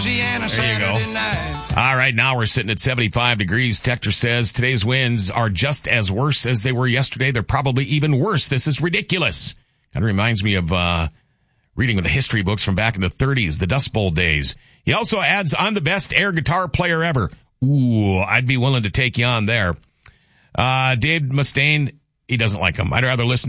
There you go. All right, now we're sitting at 75 degrees. Tector says today's winds are just as worse as they were yesterday. They're probably even worse. This is ridiculous. Kind of reminds me of reading the history books from back in the 30s, the Dust Bowl days. He also adds, I'm the best air guitar player ever. Ooh, I'd be willing to take you on there. Dave Mustaine, he doesn't like him. I'd rather listen